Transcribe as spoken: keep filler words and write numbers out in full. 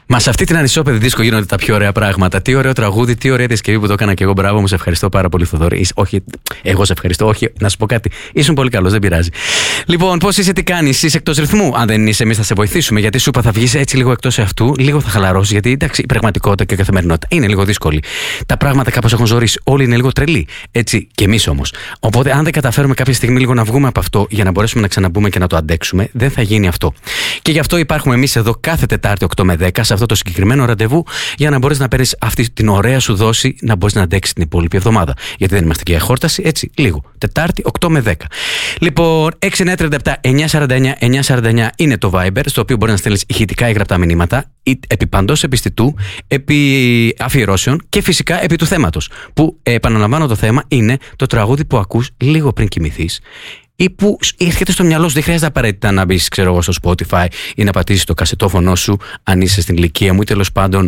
Μα σε αυτή την ανισόπεδη δίσκο γίνονται τα πιο ωραία πράγματα. Τι ωραίο τραγούδι, τι ωραία διασκευή που το έκανα και εγώ. Μπράβο, μου σε ευχαριστώ πάρα πολύ, Θοδωρή. Όχι, εγώ σε ευχαριστώ. Όχι, να σου πω κάτι. Ήσουν πολύ καλό, δεν πειράζει. Λοιπόν, πώς είσαι, τι κάνεις, είσαι εκτός ρυθμού? Αν δεν είσαι, εμείς θα σε βοηθήσουμε. Γιατί σου είπα, θα βγεις έτσι λίγο εκτός εαυτού, λίγο θα χαλαρώσεις. Γιατί εντάξει, η πραγματικότητα και η καθημερινότητα είναι λίγο δύσκολη. Τα πράγματα κάπως έχουν ζωρίσει. Όλοι είναι λίγο τρελοί. Έτσι, και εμείς όμως. Οπότε, αν δεν καταφέρουμε κάποια στιγμή λίγο να βγούμε από αυτό για να μπορέσουμε να ξαναμπούμε και να το αντέξουμε, δεν θα γίνει αυτό. Και γι' αυτό υπάρχουμε εμείς εδώ κάθε Τετάρτη οκτώ με δέκα σε αυτό το συγκεκριμένο ραντεβού, για να μπορείς να παίρνεις αυτή την ωραία σου δόση, να μπορείς να αντέξεις την υπόλοιπη εβδομάδα. Γιατί δεν είμαστε και για χόρταση, έτσι, λίγο. Τετάρτη οκτώ με δέκα. Λοιπόν, έξι εννιά τριάντα επτά εννιά σαράντα εννιά εννιά σαράντα εννιά είναι το Viber, στο οποίο μπορεί να στέλνεις ηχητικά ή γραπτά μηνύματα, επί παντός επιστητού, επί αφιερώσεων και φυσικά επί του θέματος. Που, ε, επαναλαμβάνω, το θέμα είναι το τραγούδι που ακούς λίγο πριν κοιμηθείς, ή που έρχεται στο μυαλό σου. Δεν χρειάζεται απαραίτητα να μπεις, ξέρω εγώ, στο Spotify ή να πατήσεις το κασετόφωνο σου, αν είσαι στην ηλικία μου, ή τέλος πάντων